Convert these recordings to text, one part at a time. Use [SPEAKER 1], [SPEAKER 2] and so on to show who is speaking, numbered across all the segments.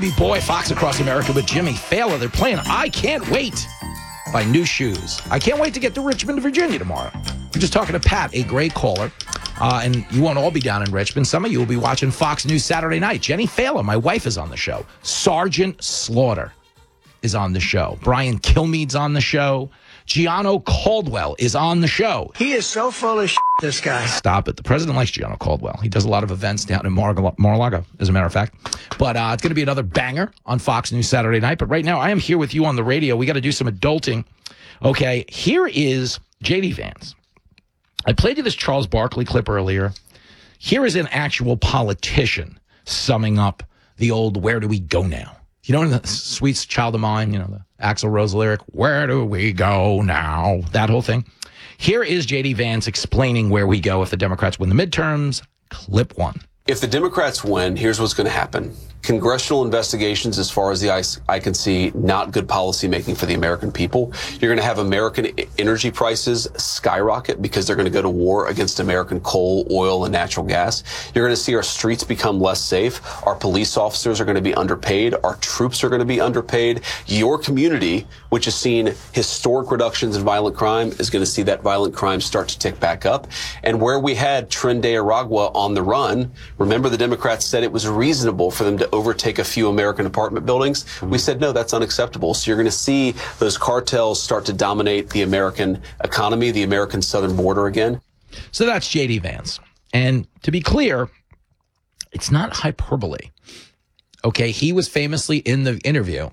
[SPEAKER 1] Baby Boy, Fox Across America with Jimmy Fallon. They're playing I Can't Wait by New Shoes. I can't wait to get to Richmond, Virginia tomorrow. I'm just talking to Pat, a great caller. And you won't all be down in Richmond. Some of you will be watching Fox News Saturday night. Jenny Fallon, my wife, is on the show. Sergeant Slaughter is on the show. Brian Kilmeade's on the show. Gianno Caldwell is on the show.
[SPEAKER 2] He is so full of shit, this guy.
[SPEAKER 1] Stop it. The president likes Gianno Caldwell. He does a lot of events down in Mar-a-Lago, as a matter of fact. But it's going to be another banger on Fox News Saturday night. But right now, I am here with you on the radio. We got to do some adulting. Okay, here is J.D. Vance. I played you this Charles Barkley clip earlier. Here is an actual politician summing up the old "Where do we go now?" You know, in the Sweet Child of Mine, you know, the Axl Rose lyric, "Where do we go now?" That whole thing. Here is J.D. Vance explaining where we go if the Democrats win the midterms. Clip 1.
[SPEAKER 3] If the Democrats win, here's what's going to happen. Congressional investigations, as far as the eye can see, not good policy making for the American people. You're going to have American energy prices skyrocket because they're going to go to war against American coal, oil, and natural gas. You're going to see our streets become less safe. Our police officers are going to be underpaid. Our troops are going to be underpaid. Your community, which has seen historic reductions in violent crime, is going to see that violent crime start to tick back up. And where we had Tren de Aragua on the run, remember the Democrats said it was reasonable for them to overtake a few American apartment buildings. We said, no, that's unacceptable. So you're going to see those cartels start to dominate the American economy, the American southern border again.
[SPEAKER 1] So that's J.D. Vance. And to be clear, it's not hyperbole. Okay, he was famously in the interview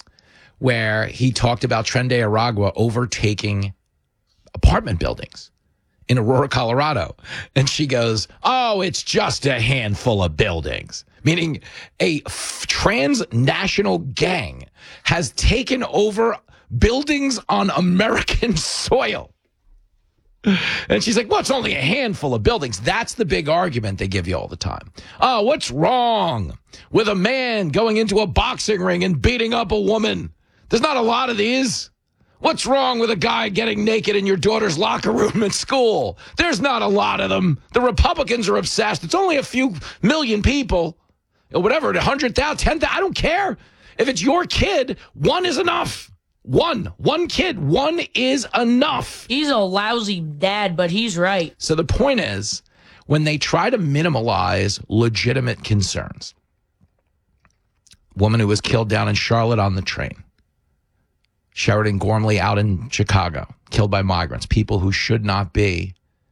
[SPEAKER 1] where he talked about Tren de Aragua overtaking apartment buildings in Aurora, Colorado. And she goes, oh, it's just a handful of buildings. Meaning a transnational gang has taken over buildings on American soil. And she's like, well, it's only a handful of buildings. That's the big argument they give you all the time. Oh, what's wrong with a man going into a boxing ring and beating up a woman? There's not a lot of these. What's wrong with a guy getting naked in your daughter's locker room at school? There's not a lot of them. The Republicans are obsessed. It's only a few million people. Or whatever, 100,000, 10,000, I don't care. If it's your kid, one is enough. One kid, one is enough.
[SPEAKER 4] He's a lousy dad, but he's right.
[SPEAKER 1] So the point is, when they try to minimalize legitimate concerns, woman who was killed down in Charlotte on the train, Sheridan Gormley out in Chicago, killed by migrants, people who should not be,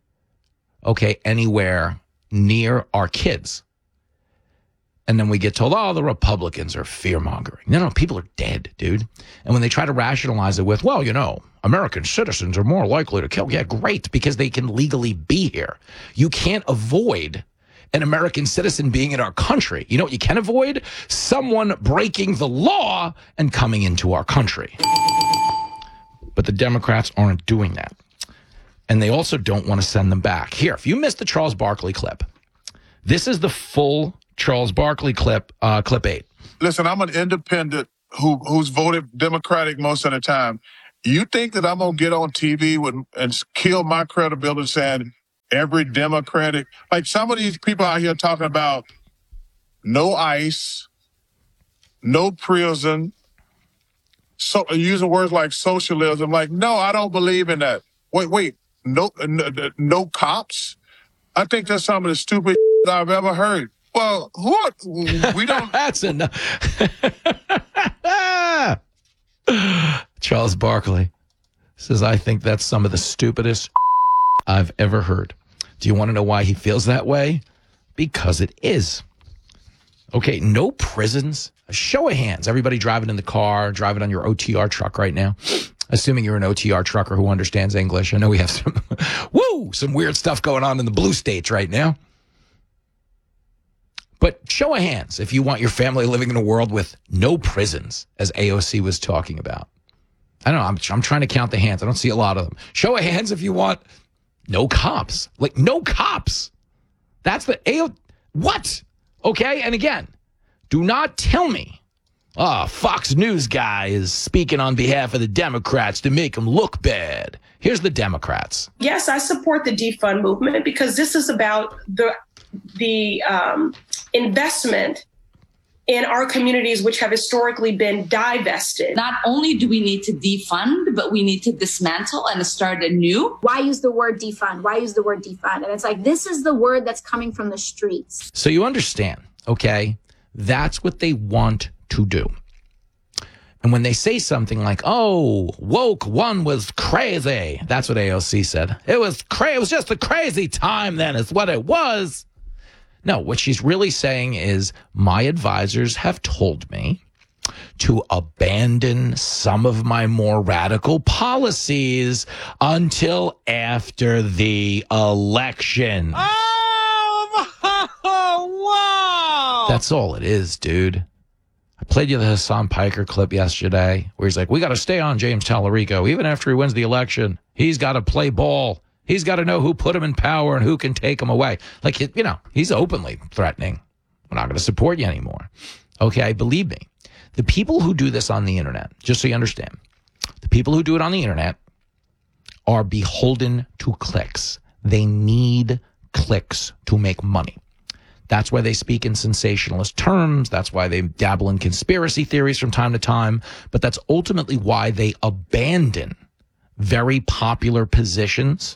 [SPEAKER 1] anywhere near our kids. And then we get told, oh, the Republicans are fear-mongering. No, people are dead, dude. And when they try to rationalize it with, well, American citizens are more likely to kill. Yeah, great, because they can legally be here. You can't avoid an American citizen being in our country. You know what you can avoid? Someone breaking the law and coming into our country. But the Democrats aren't doing that. And they also don't want to send them back. Here, if you missed the Charles Barkley clip, this is the full Charles Barkley clip, clip 8.
[SPEAKER 5] Listen, I'm an independent who's voted Democratic most of the time. You think that I'm going to get on TV and kill my credibility saying every Democratic, like some of these people out here talking about no ICE, no prison, so using words like socialism. Like, no, I don't believe in that. Wait, no cops? I think that's some of the stupid I've ever heard. Well, what? We don't.
[SPEAKER 1] That's enough. Charles Barkley says, I think that's some of the stupidest I've ever heard. Do you want to know why he feels that way? Because it is. Okay, no prisons. A show of hands. Everybody driving in the car, driving on your OTR truck right now. Assuming you're an OTR trucker who understands English. I know we have some weird stuff going on in the blue states right now. But show of hands if you want your family living in a world with no prisons, as AOC was talking about. I don't know. I'm trying to count the hands. I don't see a lot of them. Show of hands if you want no cops. Like, no cops. That's the what? Okay, and again, do not tell me, Fox News guy is speaking on behalf of the Democrats to make them look bad. Here's the Democrats.
[SPEAKER 6] Yes, I support the defund movement because this is about the investment in our communities, which have historically been divested.
[SPEAKER 7] Not only do we need to defund, but we need to dismantle and start anew.
[SPEAKER 8] Why use the word defund? Why use the word defund? And it's like, this is the word that's coming from the streets.
[SPEAKER 1] So you understand, okay? That's what they want to do. And when they say something like, oh, woke one was crazy, that's what AOC said. It was just a crazy time then is what it was. No, what she's really saying is my advisors have told me to abandon some of my more radical policies until after the election.
[SPEAKER 9] Oh, wow.
[SPEAKER 1] That's all it is, dude. I played you the Hassan Piker clip yesterday where he's like, we got to stay on James Tallarico. Even after he wins the election, he's got to play ball. He's got to know who put him in power and who can take him away. Like, you know, he's openly threatening. We're not going to support you anymore. Okay, believe me. The people who do this on the internet, just so you understand, the people who do it on the internet are beholden to clicks. They need clicks to make money. That's why they speak in sensationalist terms. That's why they dabble in conspiracy theories from time to time. But that's ultimately why they abandon very popular positions.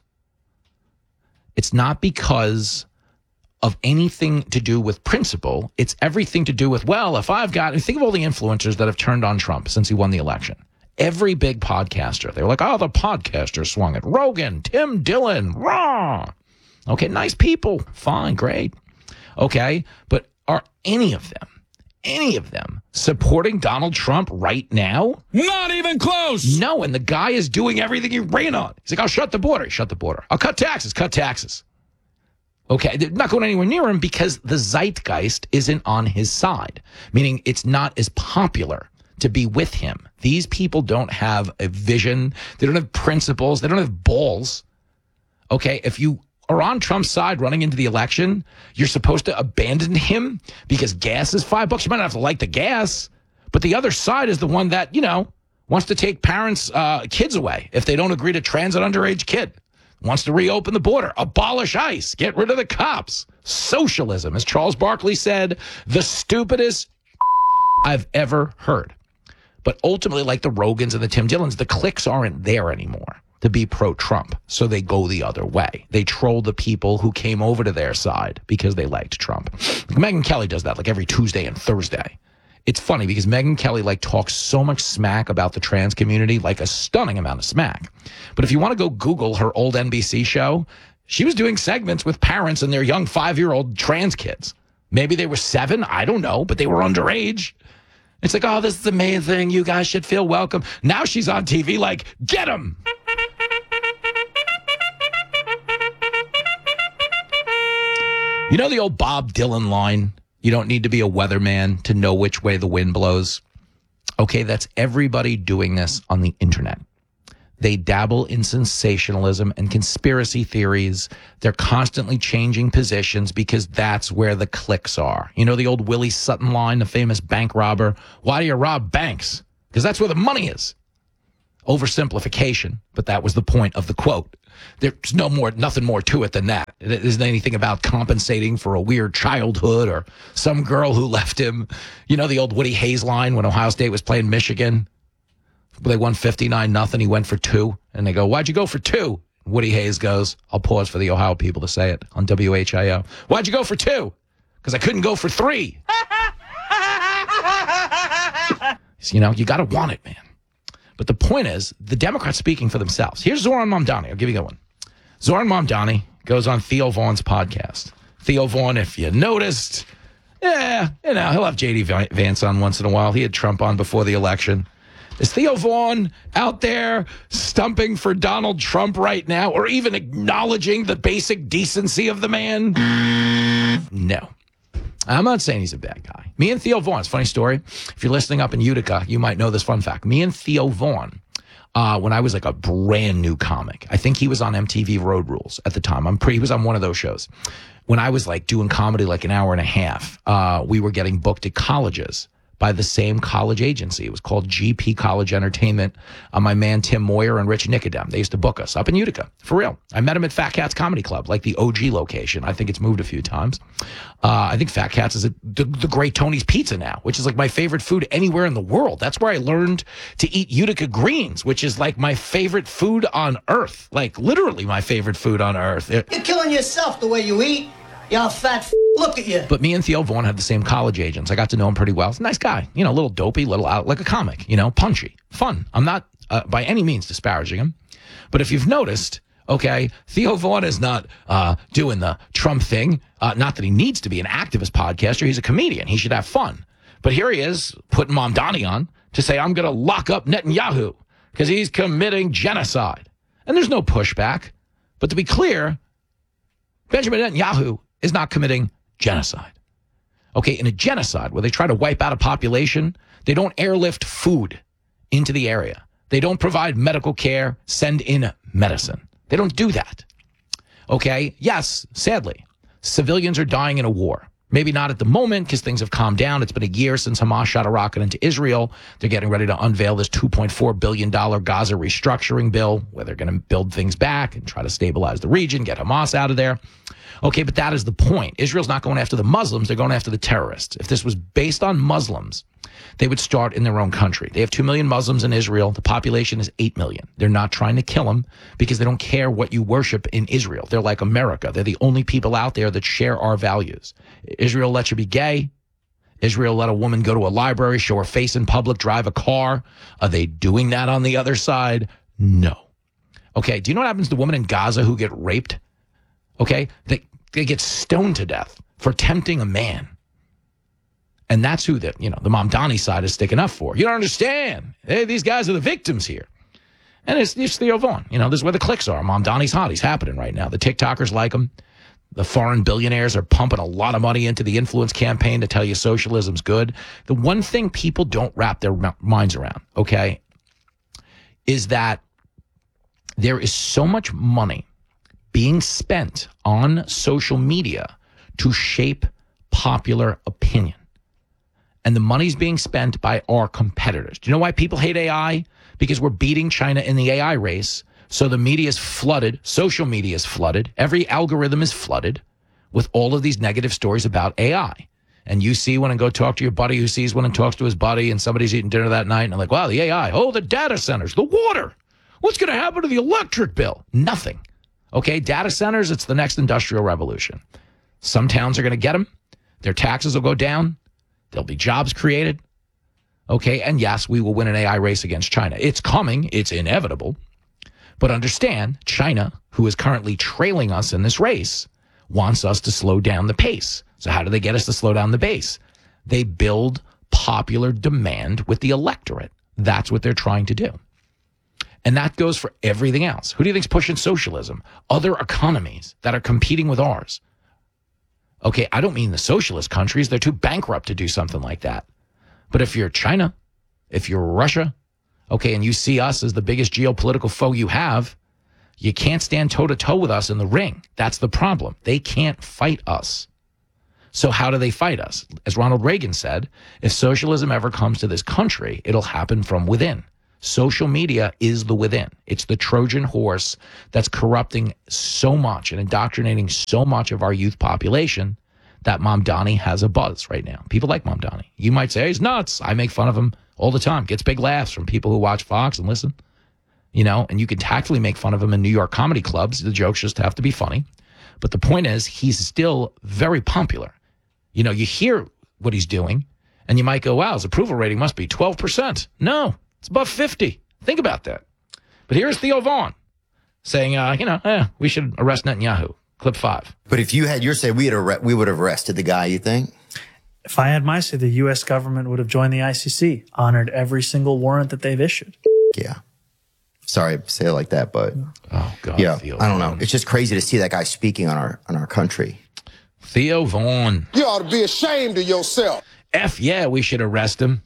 [SPEAKER 1] It's not because of anything to do with principle. It's everything to do with, well, if I've got, think of all the influencers that have turned on Trump since he won the election. Every big podcaster, they were like, oh, the podcaster swung it. Rogan, Tim Dillon, rah. Okay, nice people. Fine, great. Okay, but are any of them supporting Donald Trump right now?
[SPEAKER 9] Not even close.
[SPEAKER 1] No, and the guy is doing everything he ran on. He's like, I'll shut the border. Shut the border. I'll cut taxes. Okay, they're not going anywhere near him because the zeitgeist isn't on his side, meaning it's not as popular to be with him. These people don't have a vision. They don't have principles. They don't have balls. Okay, if you are on Trump's side running into the election, you're supposed to abandon him because gas is $5. You might not have to like the gas, but the other side is the one that, you know, wants to take parents' kids away if they don't agree to trans an underage kid, wants to reopen the border, abolish ICE, get rid of the cops. Socialism, as Charles Barkley said, the stupidest I've ever heard. But ultimately, like the Rogans and the Tim Dillons, the clicks aren't there anymore to be pro-Trump, so they go the other way. They troll the people who came over to their side because they liked Trump. Like Megyn Kelly does that like every Tuesday and Thursday. It's funny because Megyn Kelly like talks so much smack about the trans community, like a stunning amount of smack. But if you want to go Google her old NBC show, she was doing segments with parents and their young 5-year-old trans kids. Maybe they were 7, I don't know, but they were underage. It's like, oh, this is amazing. You guys should feel welcome. Now she's on TV like, get them. You know the old Bob Dylan line? You don't need to be a weatherman to know which way the wind blows. Okay, that's everybody doing this on the internet. They dabble in sensationalism and conspiracy theories. They're constantly changing positions because that's where the clicks are. You know the old Willie Sutton line, the famous bank robber? Why do you rob banks? Because that's where the money is. Oversimplification, but that was the point of the quote. There's nothing more to it than that. It isn't anything about compensating for a weird childhood or some girl who left him. You know the old Woody Hayes line when Ohio State was playing Michigan? They won 59-0. He went for 2. And they go, why'd you go for 2? Woody Hayes goes, I'll pause for the Ohio people to say it on WHIO. Why'd you go for 2? Because I couldn't go for 3. You know, you got to want it, man. But the point is, the Democrats speaking for themselves. Here's Zoran Mamdani. I'll give you a good one. Zoran Mamdani goes on Theo Vaughn's podcast. Theo Vaughn, if you noticed, he'll have J.D. Vance on once in a while. He had Trump on before the election. Is Theo Vaughn out there stumping for Donald Trump right now or even acknowledging the basic decency of the man? No. I'm not saying he's a bad guy. Me and Theo Vaughn, it's a funny story. If you're listening up in Utica, you might know this fun fact. Me and Theo Vaughn, when I was like a brand new comic, I think he was on MTV Road Rules at the time. He was on one of those shows. When I was like doing comedy like an hour and a half, we were getting booked at colleges by the same college agency. It was called GP College Entertainment. My man Tim Moyer and Rich Nicodem, they used to book us up in Utica, for real. I met him at Fat Cats Comedy Club, like the OG location. I think it's moved a few times. I think Fat Cats is the Great Tony's Pizza now, which is like my favorite food anywhere in the world. That's where I learned to eat Utica greens, which is like my favorite food on earth. Like literally my favorite food on earth.
[SPEAKER 2] You're killing yourself the way you eat. Y'all fat look at you.
[SPEAKER 1] But me and Theo Vaughn had the same college agents. I got to know him pretty well. He's a nice guy, a little dopey, little out, like a comic, punchy, fun. I'm not by any means disparaging him. But if you've noticed, okay, Theo Vaughn is not doing the Trump thing. Not that he needs to be an activist podcaster. He's a comedian. He should have fun. But here he is putting Mamdani on to say, I'm going to lock up Netanyahu because he's committing genocide. And there's no pushback. But to be clear, Benjamin Netanyahu is not committing genocide. Okay, in a genocide where they try to wipe out a population, they don't airlift food into the area. They don't provide medical care, send in medicine. They don't do that. Okay, yes, sadly, civilians are dying in a war. Maybe not at the moment because things have calmed down. It's been a year since Hamas shot a rocket into Israel. They're getting ready to unveil this $2.4 billion Gaza restructuring bill where they're going to build things back and try to stabilize the region, get Hamas out of there. Okay, but that is the point. Israel's not going after the Muslims. They're going after the terrorists. If this was based on Muslims, they would start in their own country. They have 2 million Muslims in Israel. The population is 8 million. They're not trying to kill them because they don't care what you worship in Israel. They're like America. They're the only people out there that share our values. Israel lets you be gay. Israel let a woman go to a library, show her face in public, drive a car. Are they doing that on the other side? No. Okay, do you know what happens to women in Gaza who get raped? Okay, they get stoned to death for tempting a man. And that's who the Mamdani side is sticking up for. You don't understand. Hey, these guys are the victims here. And it's Theo Vaughn. This is where the clicks are. Mamdani's hot. He's happening right now. The TikTokers like him. The foreign billionaires are pumping a lot of money into the influence campaign to tell you socialism's good. The one thing people don't wrap their minds around, okay, is that there is so much money being spent on social media to shape popular opinion. And the money's being spent by our competitors. Do you know why people hate AI? Because we're beating China in the AI race. So the media is flooded. Social media is flooded. Every algorithm is flooded with all of these negative stories about AI. And you see one and go talk to your buddy who sees one and talks to his buddy and somebody's eating dinner that night and they're like, wow, the AI. Oh, the data centers, the water. What's going to happen to the electric bill? Nothing. Okay, data centers, it's the next industrial revolution. Some towns are going to get them. Their taxes will go down. There'll be jobs created. Okay, and yes, we will win an AI race against China. It's coming. It's inevitable. But understand, China, who is currently trailing us in this race, wants us to slow down the pace. So how do they get us to slow down the pace? They build popular demand with the electorate. That's what they're trying to do. And that goes for everything else. Who do you think's pushing socialism? Other economies that are competing with ours. Okay, I don't mean the socialist countries. They're too bankrupt to do something like that. But if you're China, if you're Russia, okay, and you see us as the biggest geopolitical foe you have, you can't stand toe-to-toe with us in the ring. That's the problem. They can't fight us. So how do they fight us? As Ronald Reagan said, if socialism ever comes to this country, it'll happen from within. Social media is the within. It's the Trojan horse that's corrupting so much and indoctrinating so much of our youth population that Mamdani has a buzz right now. People like Mamdani. You might say, he's nuts. I make fun of him all the time. Gets big laughs from people who watch Fox and listen. And you can tactfully make fun of him in New York comedy clubs. The jokes just have to be funny. But the point is, he's still very popular. You hear what he's doing, and you might go, wow, his approval rating must be 12%. No. It's above 50. Think about that. But here's Theo Vaughn saying, we should arrest Netanyahu. Clip 5.
[SPEAKER 10] But if you had your say, we would have arrested the guy, you think?
[SPEAKER 11] If I had my say, the U.S. government would have joined the ICC, honored every single warrant that they've issued.
[SPEAKER 10] Yeah. Sorry to say it like that, but
[SPEAKER 1] oh God,
[SPEAKER 10] yeah,
[SPEAKER 1] Theo
[SPEAKER 10] I don't
[SPEAKER 1] Vaughn.
[SPEAKER 10] know. It's just crazy to see that guy speaking on our country.
[SPEAKER 1] Theo Vaughn.
[SPEAKER 12] You ought to be ashamed of yourself.
[SPEAKER 1] Yeah, we should arrest him.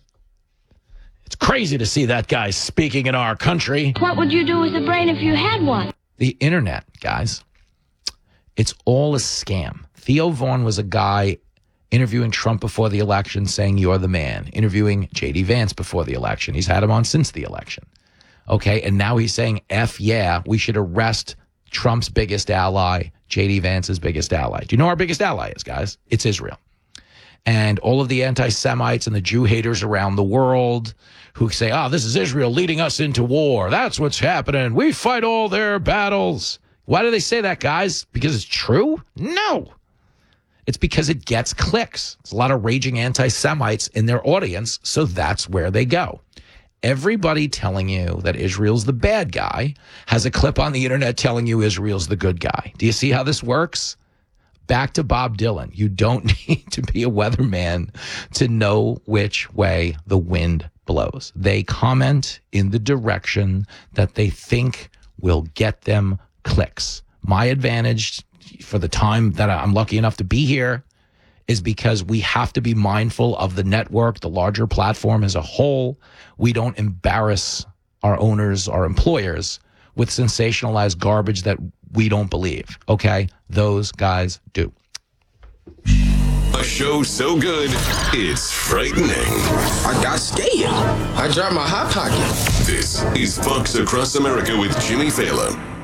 [SPEAKER 1] It's crazy to see that guy speaking in our country.
[SPEAKER 13] What would you do with a brain if you had one?
[SPEAKER 1] The internet, guys. It's all a scam. Theo Vaughn was a guy interviewing Trump before the election, saying you're the man, interviewing J.D. Vance before the election. He's had him on since the election. Okay, and now he's saying, F yeah, we should arrest Trump's biggest ally, J.D. Vance's biggest ally. Do you know who our biggest ally is, guys? It's Israel. And all of the anti-Semites and the Jew haters around the world who say, oh, this is Israel leading us into war. That's what's happening. We fight all their battles. Why do they say that, guys? Because it's true? No. It's because it gets clicks. There's a lot of raging anti-Semites in their audience, so that's where they go. Everybody telling you that Israel's the bad guy has a clip on the internet telling you Israel's the good guy. Do you see how this works? Back to Bob Dylan. You don't need to be a weatherman to know which way the wind blows. They comment in the direction that they think will get them clicks. My advantage for the time that I'm lucky enough to be here is because we have to be mindful of the network, the larger platform as a whole. We don't embarrass our owners, our employers, with sensationalized garbage that we don't believe, okay? Those guys do.
[SPEAKER 14] A show so good, it's frightening.
[SPEAKER 12] I got scared. I dropped my hot pocket.
[SPEAKER 14] This is Fox Across America with Jimmy Fallon.